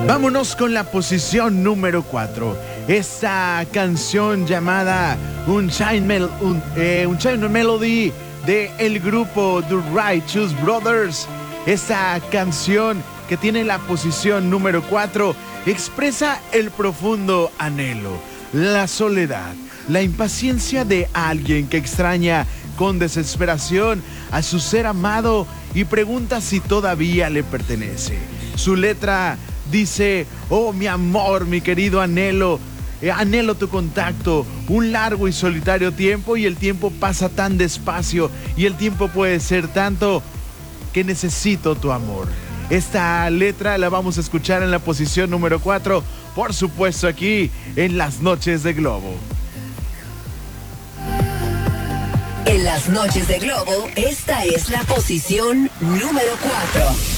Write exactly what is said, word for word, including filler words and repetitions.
Vámonos con la posición número cuatro. Esta canción llamada Unchained, Mel un, eh, Unchained Melody de el grupo The Righteous Brothers. Esta canción que tiene la posición número cuatro expresa el profundo anhelo, la soledad, la impaciencia de alguien que extraña con desesperación a su ser amado y pregunta si todavía le pertenece. Su letra dice: oh mi amor, mi querido anhelo, eh, anhelo tu contacto, un largo y solitario tiempo, y el tiempo pasa tan despacio, y el tiempo puede ser tanto que necesito tu amor. Esta letra la vamos a escuchar en la posición número cuatro, por supuesto aquí en Las Noches de Globo. En Las Noches de Globo, esta es la posición número cuatro.